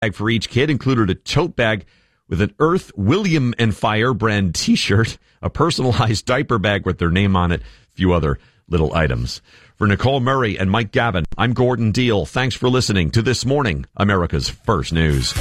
bag for each kid included a tote bag with an Earth, William and Fire brand t-shirt, a personalized diaper bag with their name on it, a few other little items. For Nicole Murray and Mike Gavin, I'm Gordon Deal. Thanks for listening to This Morning, America's First News.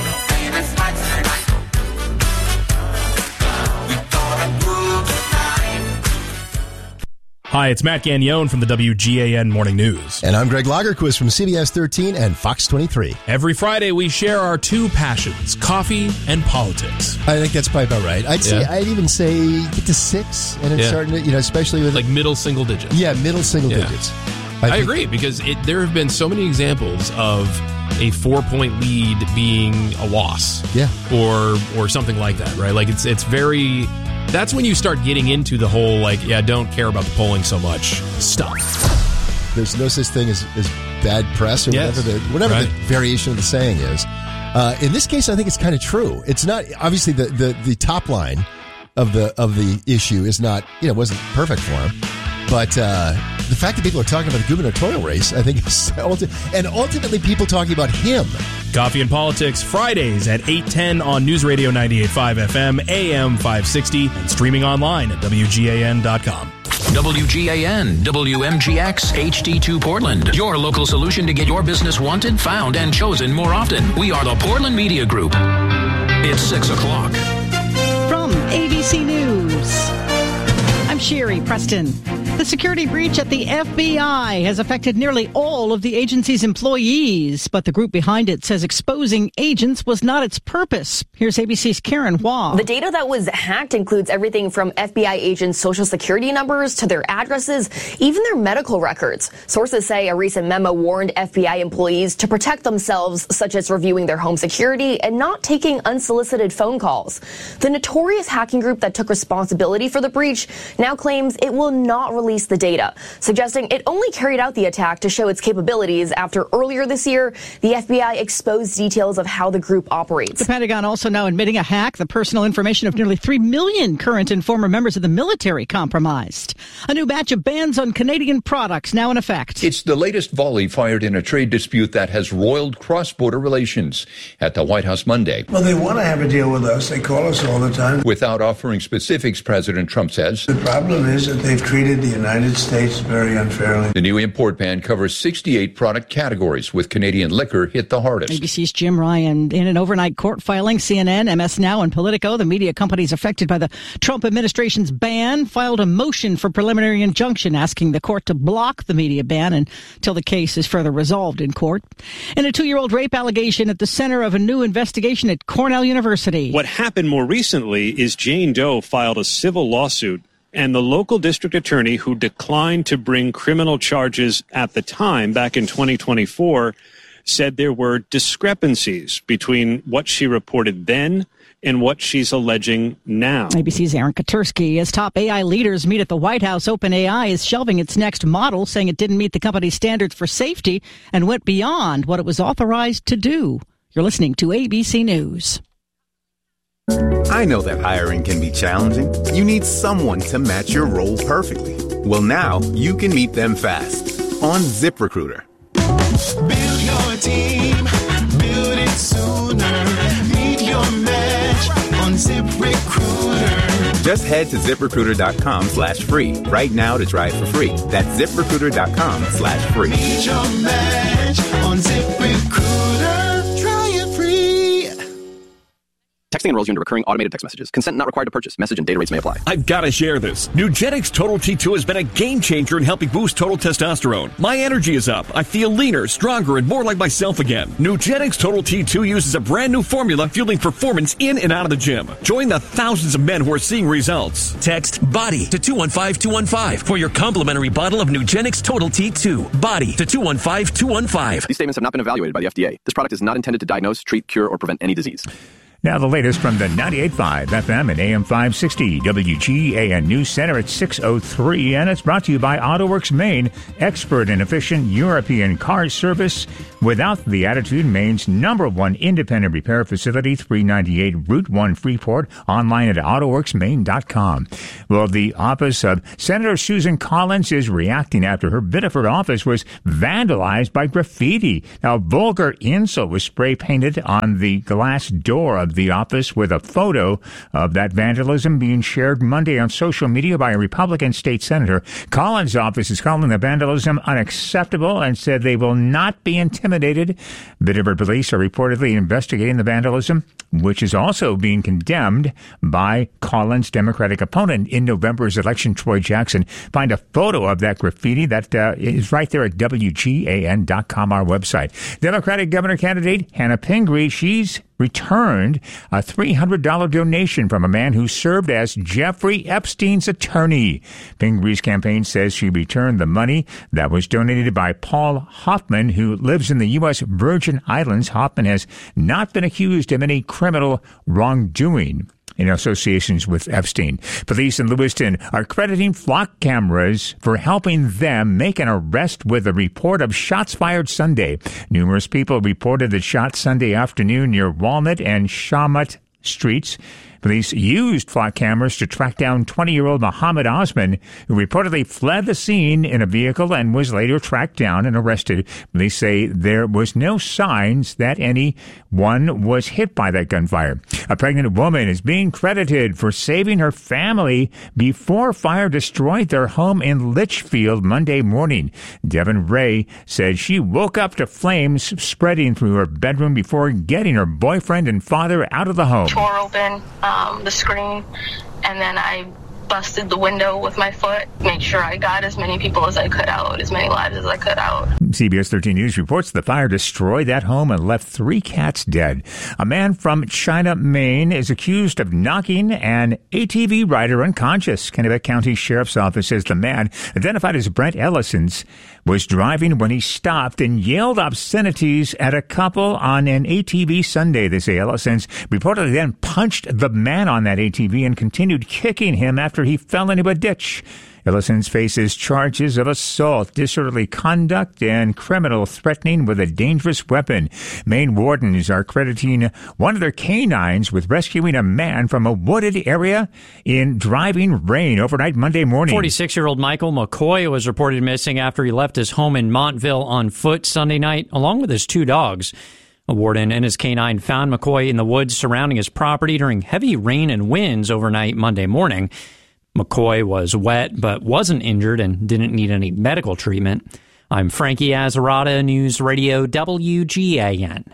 Hi, it's Matt Gagnon from the WGAN Morning News. And I'm Greg Lagerquist from CBS 13 and Fox 23. Every Friday, we share our two passions, coffee and politics. I think that's probably about right. I'd even say get to 6, and it's starting to, especially with... Like middle single digits. Yeah, middle single digits. I agree, because there have been so many examples of a 4-point lead being a loss. Yeah. Or something like that, right? Like, it's very... That's when you start getting into the whole, don't care about the polling so much stuff. There's no such thing as bad press or whatever the variation of the saying is. In this case, I think it's kind of true. It's not, obviously, the top line of the issue is not, wasn't perfect for him. But the fact that people are talking about the gubernatorial race, I think, is ultimately people talking about him. Coffee and Politics, Fridays at 8:10 on News Radio 98.5 FM, AM 560, and streaming online at WGAN.com. WGAN, WMGX, HD2 Portland. Your local solution to get your business wanted, found, and chosen more often. We are the Portland Media Group. It's 6 o'clock. From ABC News, I'm Sherry Preston. The security breach at the FBI has affected nearly all of the agency's employees, but the group behind it says exposing agents was not its purpose. Here's ABC's Karen Hua. The data that was hacked includes everything from FBI agents' social security numbers to their addresses, even their medical records. Sources say a recent memo warned FBI employees to protect themselves, such as reviewing their home security and not taking unsolicited phone calls. The notorious hacking group that took responsibility for the breach now claims it will not release the data, suggesting it only carried out the attack to show its capabilities after earlier this year, the FBI exposed details of how the group operates. The Pentagon also now admitting a hack, the personal information of nearly 3 million current and former members of the military compromised. A new batch of bans on Canadian products now in effect. It's the latest volley fired in a trade dispute that has roiled cross-border relations. At the White House Monday. Well, they want to have a deal with us. They call us all the time. Without offering specifics, President Trump says. The problem is that they've treated the United States very unfairly. The new import ban covers 68 product categories, with Canadian liquor hit the hardest. ABC's Jim Ryan. In an overnight court filing, CNN, MS Now, and Politico, the media companies affected by the Trump administration's ban, filed a motion for preliminary injunction asking the court to block the media ban until the case is further resolved in court. And a 2-year-old rape allegation at the center of a new investigation at Cornell University. What happened more recently is Jane Doe filed a civil lawsuit, and the local district attorney who declined to bring criminal charges at the time, back in 2024, said there were discrepancies between what she reported then and what she's alleging now. ABC's Aaron Katursky. As top AI leaders meet at the White House, OpenAI is shelving its next model, saying it didn't meet the company's standards for safety and went beyond what it was authorized to do. You're listening to ABC News. I know that hiring can be challenging. You need someone to match your role perfectly. Well, now you can meet them fast on ZipRecruiter. Build your team, build it sooner. Meet your match on ZipRecruiter. Just head to ZipRecruiter.com/free right now to try it for free. That's ZipRecruiter.com/free. Meet your match on ZipRecruiter. Try it free. Texting enrolls you into recurring automated text messages. Consent not required to purchase. Message and data rates may apply. I've got to share this. Nugenix Total T2 has been a game changer in helping boost total testosterone. My energy is up. I feel leaner, stronger, and more like myself again. Nugenix Total T2 uses a brand new formula fueling performance in and out of the gym. Join the thousands of men who are seeing results. Text BODY to 215-215 for your complimentary bottle of Nugenix Total T2. BODY to 215-215. These statements have not been evaluated by the FDA. This product is not intended to diagnose, treat, cure, or prevent any disease. Now the latest from the 98.5 FM and AM 560 WGAN News Center at 6:03, and it's brought to you by AutoWorks Maine, expert and efficient European car service Without the Attitude, Maine's #1 independent repair facility, 398 Route 1 Freeport, online at AutoWorksMaine.com. Well, the office of Senator Susan Collins is reacting after her Biddeford office was vandalized by graffiti. Now, vulgar insult was spray painted on the glass door of the office with a photo of that vandalism being shared Monday on social media by a Republican state senator. Collins' office is calling the vandalism unacceptable and said they will not be intimidated. Biddeford police are reportedly investigating the vandalism, which is also being condemned by Collins' Democratic opponent in November's election, Troy Jackson. Find a photo of that graffiti that is right there at WGAN.com, our website. Democratic governor candidate Hannah Pingree, she's returned a $300 donation from a man who served as Jeffrey Epstein's attorney. Pingree's campaign says she returned the money that was donated by Paul Hoffman, who lives in the U.S. Virgin Islands. Hoffman has not been accused of any criminal wrongdoing in associations with Epstein. Police in Lewiston are crediting flock cameras for helping them make an arrest with a report of shots fired Sunday. Numerous people reported the shots Sunday afternoon near Walnut and Shawmut streets. Police used flock cameras to track down 20-year-old Muhammad Osman, who reportedly fled the scene in a vehicle and was later tracked down and arrested. Police say there was no signs that anyone was hit by that gunfire. A pregnant woman is being credited for saving her family before fire destroyed their home in Litchfield Monday morning. Devin Ray said she woke up to flames spreading through her bedroom before getting her boyfriend and father out of the home. Tore open the screen, and then I busted the window with my foot, make sure I got as many people as I could out, as many lives as I could out. CBS 13 News reports the fire destroyed that home and left 3 cats dead. A man from China, Maine, is accused of knocking an ATV rider unconscious. Kennebec County Sheriff's Office says the man, identified as Brent Ellisons, was driving when he stopped and yelled obscenities at a couple on an ATV Sunday. They say Ellisons reportedly then punched the man on that ATV and continued kicking him after he fell into a ditch. Ellisons faces charges of assault, disorderly conduct, and criminal threatening with a dangerous weapon. Maine wardens are crediting one of their canines with rescuing a man from a wooded area in driving rain overnight Monday morning. 46-year-old Michael McCoy was reported missing after he left his home in Montville on foot Sunday night, along with his 2 dogs. A warden and his canine found McCoy in the woods surrounding his property during heavy rain and winds overnight Monday morning. McCoy was wet but wasn't injured and didn't need any medical treatment. I'm Frankie Azzarata, News Radio WGAN.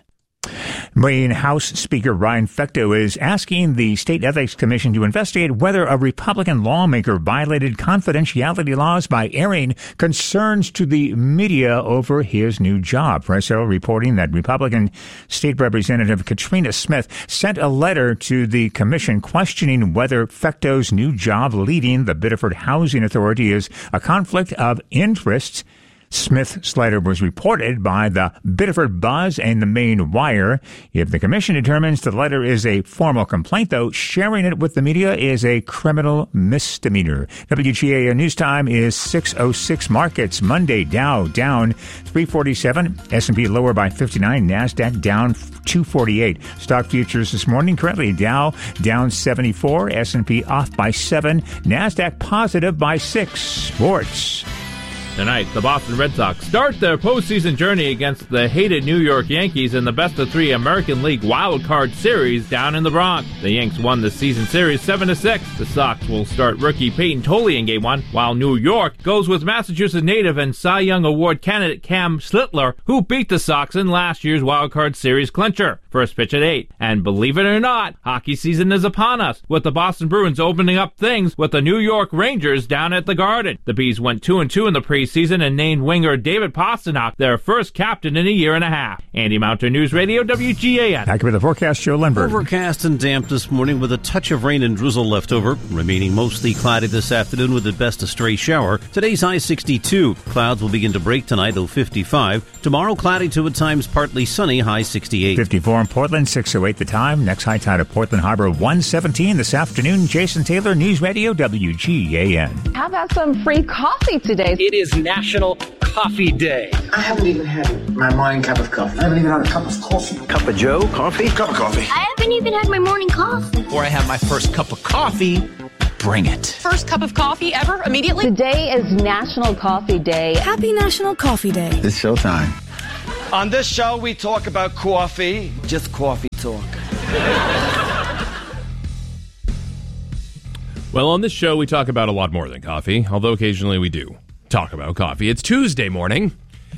Maine House Speaker Ryan Fecteau is asking the State Ethics Commission to investigate whether a Republican lawmaker violated confidentiality laws by airing concerns to the media over his new job. Press Herald reporting that Republican State Representative Katrina Smith sent a letter to the commission questioning whether Fecteau's new job leading the Biddeford Housing Authority is a conflict of interest. Smith's letter was reported by the Biddeford Buzz and the Maine Wire. If the commission determines the letter is a formal complaint, though, sharing it with the media is a criminal misdemeanor. WGAN News Time is 6:06. Markets Monday. Dow down 347, S&P lower by 59, NASDAQ down 248. Stock futures this morning currently Dow down 74, S&P off by 7, NASDAQ positive by 6. Sports. Tonight, the Boston Red Sox start their postseason journey against the hated New York Yankees in the best-of-3 American League Wild Card Series down in the Bronx. The Yanks won the season series 7-6. The Sox will start rookie Peyton Tolley in Game 1, while New York goes with Massachusetts native and Cy Young Award candidate Cam Slittler, who beat the Sox in last year's Wild Card Series clincher. First pitch at 8. And believe it or not, hockey season is upon us, with the Boston Bruins opening up things with the New York Rangers down at the Garden. The Bees went 2-2 in the preseason and named winger David Pastrnak their first captain in a year and a half. Andy Mountain, News Radio, WGAN. Back with the forecast, Joe Lindbergh. Overcast and damp this morning with a touch of rain and drizzle left over. Remaining mostly cloudy this afternoon with at best a stray shower. Today's high 62. Clouds will begin to break tonight, though 55. Tomorrow cloudy to at times partly sunny, high 68. 54 in Portland, 6:08 the time. Next high tide of Portland Harbor, 1:17 this afternoon. Jason Taylor, News Radio, WGAN. How about some free coffee today? It is National Coffee Day. I haven't even had my morning cup of coffee. I haven't even had a cup of coffee. Cup of Joe, coffee? Cup of coffee. I haven't even had my morning coffee. Before I have my first cup of coffee, bring it. First cup of coffee ever, immediately? Today is National Coffee Day. Happy National Coffee Day. It's showtime. On this show, we talk about coffee. Just coffee talk. Well, on this show, we talk about a lot more than coffee, although occasionally we do talk about coffee. It's Tuesday morning,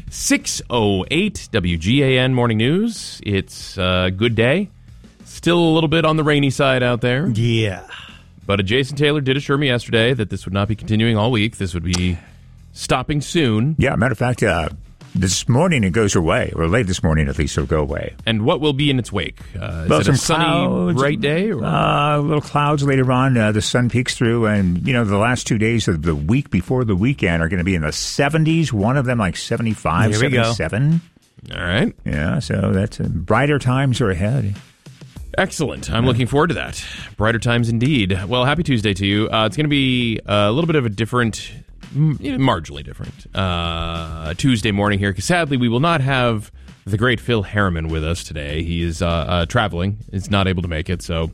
6:08 WGAN Morning News. It's a good day. Still a little bit on the rainy side out there. Yeah. But Jason Taylor did assure me yesterday that this would not be continuing all week. This would be stopping soon. Yeah, matter of fact, this morning it goes away, or late this morning at least it'll go away. And what will be in its wake? Is it a sunny, clouds, bright day? Or? Little clouds later on. The sun peeks through, and the last 2 days of the week before the weekend are going to be in the 70s. One of them like 75, 77. All right. Yeah, so that's brighter times are ahead. Excellent. I'm looking forward to that. Brighter times indeed. Well, happy Tuesday to you. It's going to be a little bit of a different, marginally different Tuesday morning here, because sadly we will not have the great Phil Harriman with us today. He is traveling. He's not able to make it, so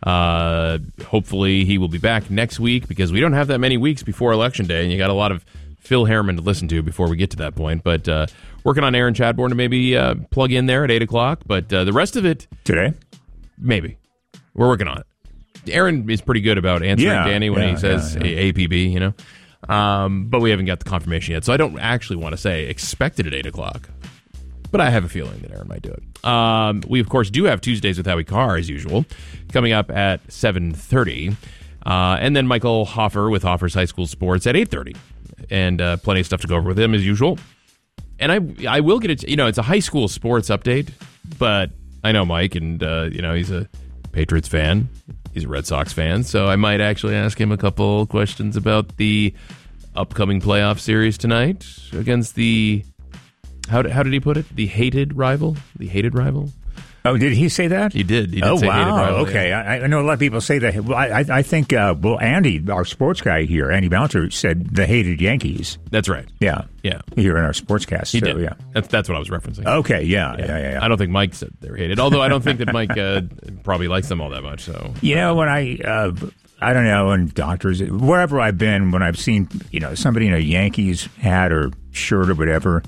hopefully he will be back next week, because we don't have that many weeks before Election Day, and you got a lot of Phil Harriman to listen to before we get to that point. But working on Aaron Chadbourne to maybe plug in there at 8 o'clock, but the rest of it... Today? Maybe. We're working on it. Aaron is pretty good about answering Danny when he says APB, but we haven't got the confirmation yet, so I don't actually want to say expected at 8 o'clock. But I have a feeling that Aaron might do it. We, of course, do have Tuesdays with Howie Carr, as usual, coming up at 7:30. And then Michael Hoffer with Hoffer's High School Sports at 8:30. And plenty of stuff to go over with him, as usual. And I will get it. It's a high school sports update, but I know Mike, and, he's a Patriots fan. He's a Red Sox fan, so I might actually ask him a couple questions about the upcoming playoff series tonight against the... How did he put it? The hated rival? The hated rival? Oh, did he say that? He did. He did say hated rival. Okay. Yeah. I know a lot of people say that. Well, I think, Andy, our sports guy here, Andy Bouncer, said the hated Yankees. That's right. Yeah. Yeah. Here in our sportscast. He did. Yeah. That's what I was referencing. Okay. Yeah. I don't think Mike said they were hated, although I don't think that Mike probably likes them all that much. So when I don't know, and doctors, wherever I've been, when I've seen, somebody in a Yankees hat or shirt or whatever,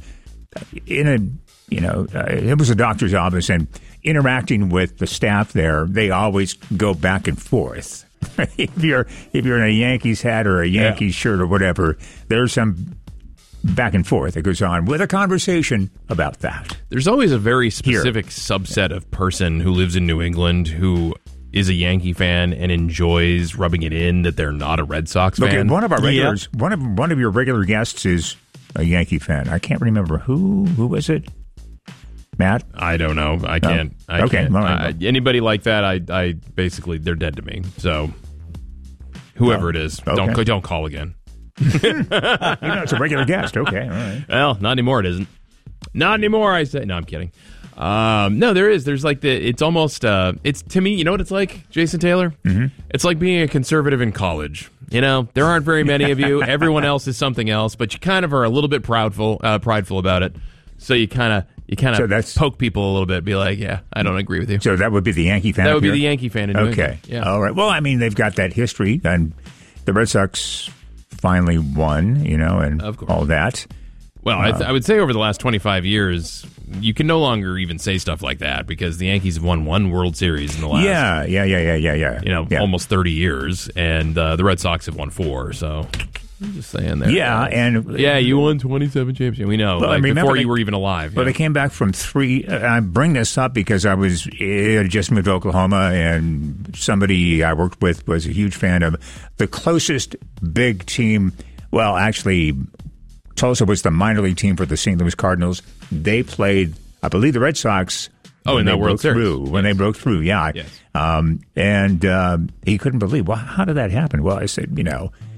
it was a doctor's office, and interacting with the staff there, they always go back and forth. if you're in a Yankees hat or a Yankees shirt or whatever, there's some back and forth that goes on with a conversation about that. There's always a very specific subset of person who lives in New England who is a Yankee fan and enjoys rubbing it in that they're not a Red Sox fan. Okay, one of our regulars, one of your regular guests is a Yankee fan. I can't remember who was it. Matt? I don't know. I can't. Anybody like that, I basically, they're dead to me. So, whoever it is, don't call again. It's a regular guest. Okay, all right. Well, not anymore, it isn't. Not anymore, I say. No, I'm kidding. No, there is. There's like it's almost, it's to me, you know what it's like, Jason Taylor? Mm-hmm. It's like being a conservative in college. There aren't very many of you. Everyone else is something else, but you kind of are a little bit prideful about it. So you kind of poke people a little bit, be like, yeah, I don't agree with you. So that would be the Yankee fan? That would be the Yankee fan in New England. Okay. Yeah. All right. Well, I mean, they've got that history, and the Red Sox finally won, and all that. Well, I would say over the last 25 years, you can no longer even say stuff like that because the Yankees have won one World Series in the last almost 30 years, and the Red Sox have won 4, so I'm just saying that. Yeah, you won 27 championships. We know, before you were even alive. Well, they came back from 3. I bring this up because I just moved to Oklahoma, and somebody I worked with was a huge fan of the closest big team. Well, actually, Tulsa was the minor league team for the St. Louis Cardinals. They played, I believe, the Red Sox. In that World Series. When they broke through, yeah. Yes. And he couldn't believe, well, how did that happen? Well, I said,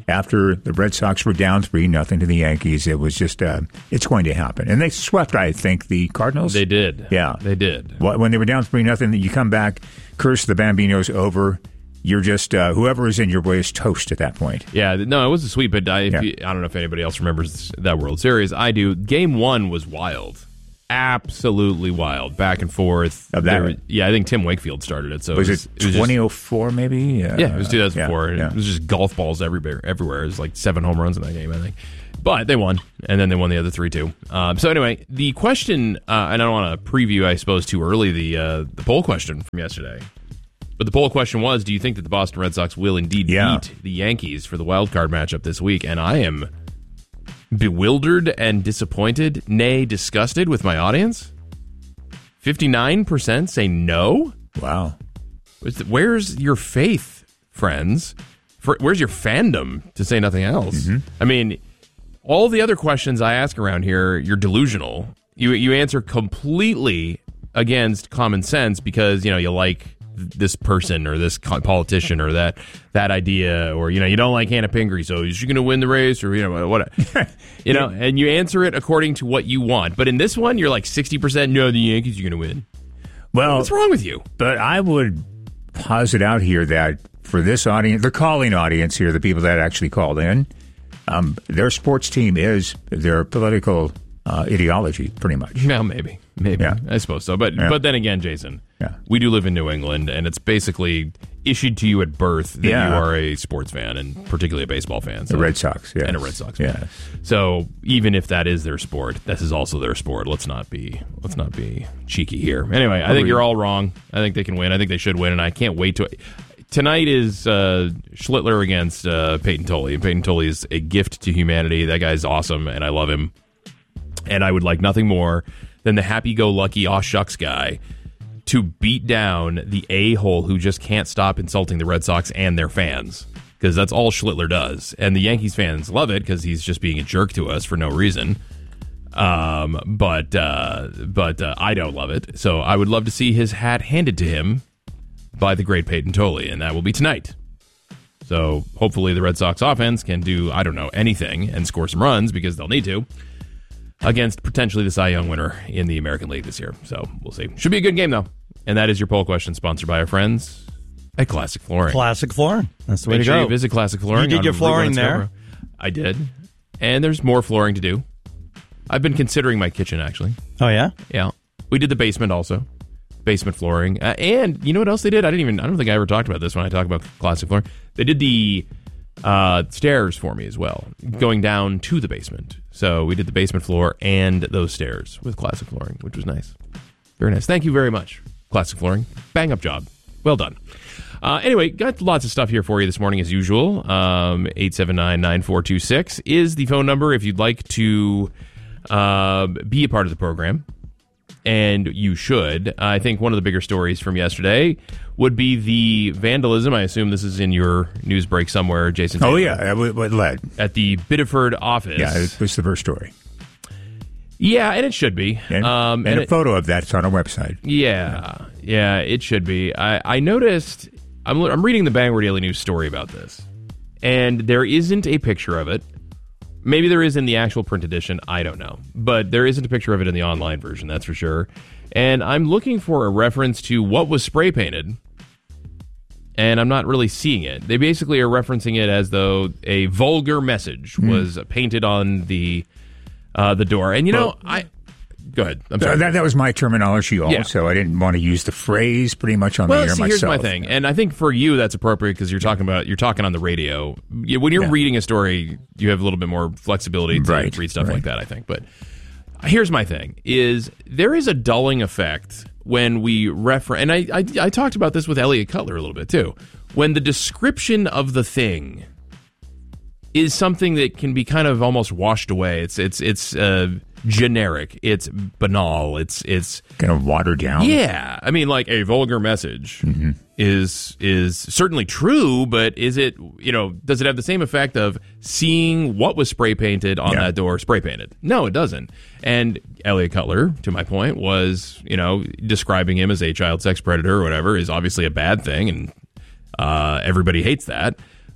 after the Red Sox were down 3-0 to the Yankees. It was just, it's going to happen. And they swept, I think, the Cardinals. They did. Yeah. They did. When they were down 3-0, you come back, curse the Bambinos over. You're just, whoever is in your way is toast at that point. Yeah, no, it was a sweep, but I don't know if anybody else remembers that World Series. I do. Game 1 was wild. Absolutely wild. Back and forth. I think Tim Wakefield started it. So was it 2004 maybe? Yeah, it was 2004. Yeah. It was just golf balls everywhere. It was like 7 home runs in that game, I think. But they won, and then they won the other 3 too. So anyway, the question, and I don't want to preview, I suppose, too early the poll question from yesterday. But the poll question was, do you think that the Boston Red Sox will indeed beat the Yankees for the wild card matchup this week? And I am bewildered and disappointed, nay, disgusted with my audience. 59% say no. Wow. Where's your faith, friends? Where's your fandom, to say nothing else? Mm-hmm. I mean, all the other questions I ask around here, you're delusional. You answer completely against common sense because, you like this person or this politician or that idea, or you don't like Hannah Pingree, so is she going to win the race, or what? And you answer it according to what you want. But in this one, you're like 60% no, the Yankees are going to win. Well, what's wrong with you? But I would posit out here that for this audience, the calling audience here, the people that actually called in, their sports team is their political ideology, pretty much. Well, maybe. Yeah. I suppose so. But then again, Jason, we do live in New England, and it's basically issued to you at birth that you are a sports fan, and particularly a baseball fan. So, the Red Sox, yes. And a Red Sox fan. Yes. So even if that is their sport, this is also their sport. Let's not be cheeky here. Anyway, I think you're all wrong. I think they can win. I think they should win, and I can't wait to... Tonight is Schlittler against Peyton Tolley. And Peyton Tolley is a gift to humanity. That guy's awesome, and I love him. And I would like nothing more than the happy-go-lucky, aw-shucks guy to beat down the a-hole who just can't stop insulting the Red Sox and their fans, because that's all Schlittler does. And the Yankees fans love it because he's just being a jerk to us for no reason. But I don't love it. So I would love to see his hat handed to him by the great Peyton Tolley, and that will be tonight. So hopefully the Red Sox offense can do, I don't know, anything and score some runs, because they'll need to, against potentially the Cy Young winner in the American League this year. So we'll see. Should be a good game, though. And that is your poll question, sponsored by our friends at Classic Flooring. Classic Flooring. That's the way to go. Make sure you visit Classic Flooring. You did your flooring there? I did. And there's more flooring to do. I've been considering my kitchen, actually. Oh, yeah? Yeah. We did the basement also. Basement flooring. And you know what else they did? I don't think I ever talked about this when I talk about Classic Flooring. They did the stairs for me as well, going down to the basement. So we did the basement floor and those stairs with Classic Flooring, which was nice. Very nice. Thank you very much, Classic Flooring. Bang up job. Well done. Anyway, got lots of stuff here for you this morning as usual. 879-9426 is the phone number if you'd like to be a part of the program. And you should. I think one of the bigger stories from yesterday would be the vandalism. I assume this is in your news break somewhere, Jason Taylor. Oh, yeah. What led? At the Biddeford office. Yeah, it was the first story. Yeah, and it should be. And a photo of that's on our website. Yeah, it should be. I noticed, I'm reading the Bangor Daily News story about this, and there isn't a picture of it. Maybe there is in the actual print edition. I don't know. But there isn't a picture of it in the online version, that's for sure. And I'm looking for a reference to what was spray painted, and I'm not really seeing it. They basically are referencing it as though a vulgar message was painted on the door. And, go ahead. I'm sorry. That was my terminology also. I didn't want to use the phrase pretty much on the air myself. Here's my thing. And I think for you that's appropriate because you're talking on the radio. When you're reading a story, you have a little bit more flexibility to read stuff like that, I think. But here's my thing, is there is a dulling effect when we reference, and I talked about this with Elliot Cutler a little bit too, when the description of the thing is something that can be kind of almost washed away. It's generic. It's banal. It's kind of watered down. Yeah, I mean, like a vulgar message is certainly true, but is it? Does it have the same effect of seeing what was spray painted on that door spray painted? No, it doesn't. And Elliot Cutler, to my point, was describing him as a child sex predator or whatever is obviously a bad thing, and everybody hates that.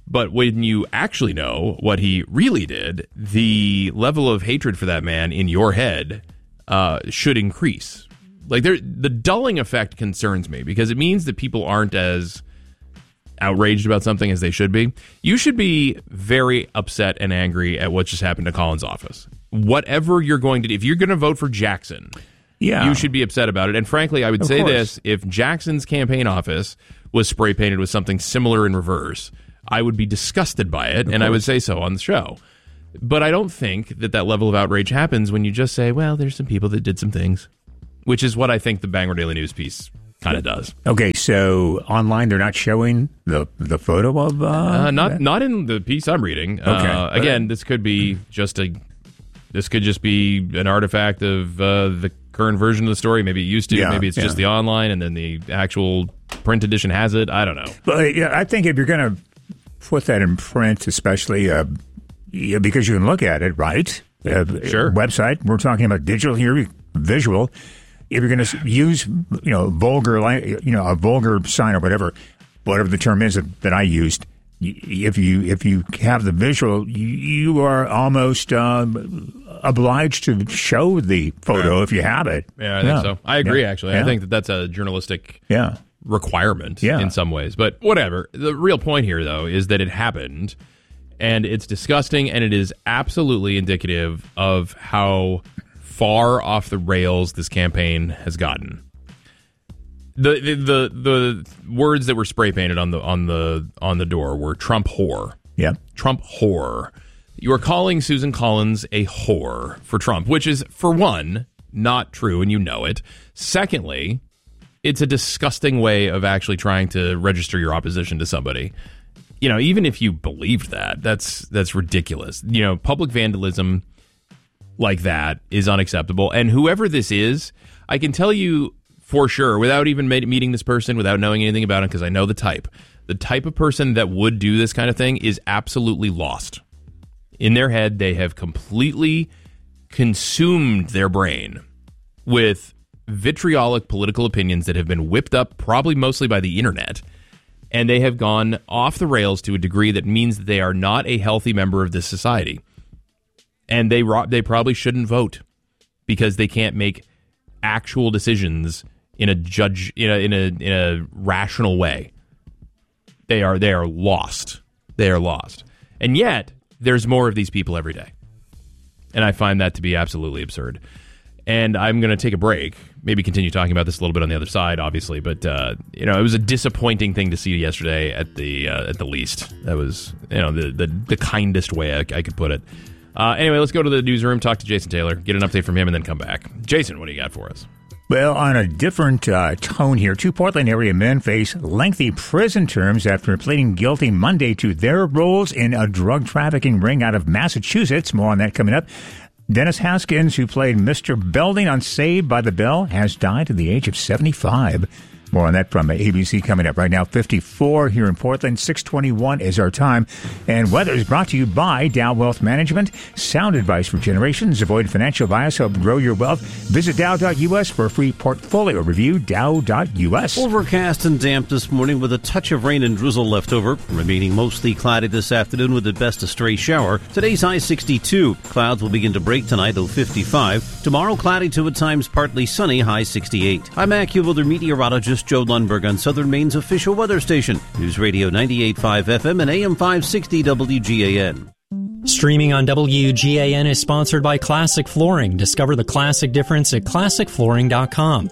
But when you actually know what he really did, the level of hatred for that man in your head should increase. Like the dulling effect concerns me because it means that people aren't as outraged about something as they should be. You should be very upset and angry at what just happened to Colin's office. Whatever you're going to do, if you're going to vote for Jackson, you should be upset about it. And frankly, I would say this, if Jackson's campaign office was spray painted with something similar in reverse, I would be disgusted by it, and I would say so on the show. But I don't think that level of outrage happens when you just say, well, there's some people that did some things, which is what I think the Bangor Daily News piece kind of does. Okay, so online they're not showing the photo of not in the piece I'm reading. Okay, again, this could just be an artifact of the current version of the story. Maybe it used to. Maybe it's just the online, and then the actual print edition has it. I don't know. But I think if you're going to put that in print, especially because you can look at it, right? Sure. Website. We're talking about digital here, visual. If you're going to use, vulgar, a vulgar sign or whatever the term is that I used, if you have the visual, you are almost obliged to show the photo if you have it. Yeah, I think so. I agree. Actually, I think that's a journalistic requirement in some ways. But whatever. The real point here, though, is that it happened, and it's disgusting, and it is absolutely indicative of how far off the rails this campaign has gotten. The words that were spray painted on the door were Trump whore. Yeah, Trump whore. You are calling Susan Collins a whore for Trump, which is, for one, not true, and you know it. Secondly, it's a disgusting way of actually trying to register your opposition to somebody. Even if you believed that's ridiculous. Public vandalism like that is unacceptable. And whoever this is, I can tell you for sure, without even meeting this person, without knowing anything about him, because I know the type of person that would do this kind of thing is absolutely lost. In their head, they have completely consumed their brain with vitriolic political opinions that have been whipped up probably mostly by the internet, and they have gone off the rails to a degree that means that they are not a healthy member of this society. And they probably shouldn't vote because they can't make actual decisions in a rational way. They are lost. They are lost. And yet there's more of these people every day. And I find that to be absolutely absurd. And I'm going to take a break, maybe continue talking about this a little bit on the other side, obviously. But, it was a disappointing thing to see yesterday at the least. That was, the kindest way I could put it. Anyway, let's go to the newsroom, talk to Jason Taylor, get an update from him, and then come back. Jason, what do you got for us? Well, on a different tone here, 2 Portland area men face lengthy prison terms after pleading guilty Monday to their roles in a drug trafficking ring out of Massachusetts. More on that coming up. Dennis Haskins, who played Mr. Belding on Saved by the Bell, has died at the age of 75. More on that from ABC coming up right now. 54 here in Portland. 6:21 is our time. And weather is brought to you by Dow Wealth Management. Sound advice for generations. Avoid financial bias. Help grow your wealth. Visit Dow.us for a free portfolio review. Dow.us. Overcast and damp this morning with a touch of rain and drizzle left over. Remaining mostly cloudy this afternoon with at best a stray shower. Today's high 62. Clouds will begin to break tonight, though 55. Tomorrow cloudy to at times partly sunny, high 68. I'm AccuWeather meteorologist Joe Lundberg on Southern Maine's official weather station, News Radio 98.5 FM and AM 560 WGAN. Streaming on WGAN is sponsored by Classic Flooring. Discover the classic difference at ClassicFlooring.com.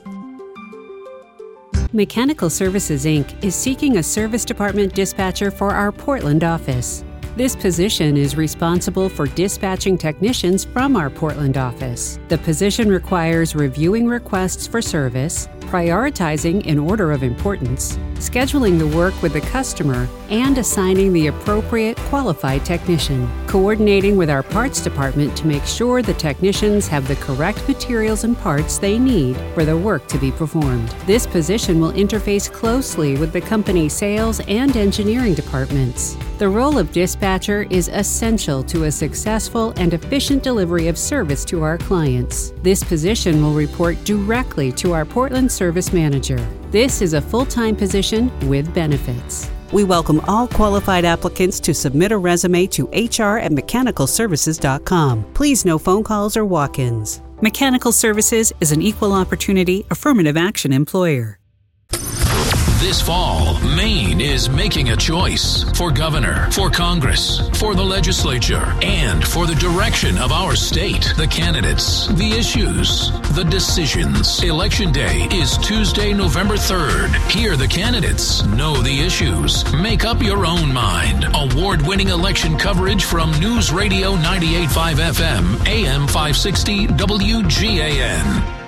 Mechanical Services, Inc. is seeking a service department dispatcher for our Portland office. This position is responsible for dispatching technicians from our Portland office. The position requires reviewing requests for service, prioritizing in order of importance, scheduling the work with the customer, and assigning the appropriate qualified technician, coordinating with our parts department to make sure the technicians have the correct materials and parts they need for the work to be performed. This position will interface closely with the company's sales and engineering departments. The role of dispatcher is essential to a successful and efficient delivery of service to our clients. This position will report directly to our Portland Service Manager. This is a full-time position with benefits. We welcome all qualified applicants to submit a resume to hr@mechanicalservices.com. Please no phone calls or walk-ins. Mechanical Services is an equal opportunity affirmative action employer. This fall, Maine is making a choice for governor, for Congress, for the legislature, and for the direction of our state. The candidates, the issues, the decisions. Election Day is Tuesday, November 3rd. Hear the candidates, know the issues, make up your own mind. Award-winning election coverage from News Radio 98.5 FM, AM 560, WGAN.